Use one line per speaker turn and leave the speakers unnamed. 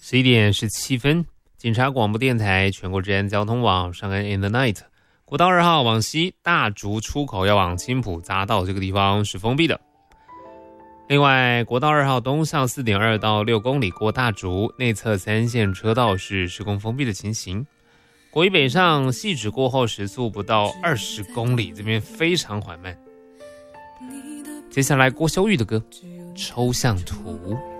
11:17，警察广播电台全国治安交通网上岸 In the Night， 国道2号往西大竹出口要往青埔匝道这个地方是封闭的。另外，国道2号东向 4.2 到6公里过大竹，内侧3线车道是施工封闭的情形。国一北上汐止过后时速不到20公里，这边非常缓慢。接下来郭修玉的歌《抽象图》。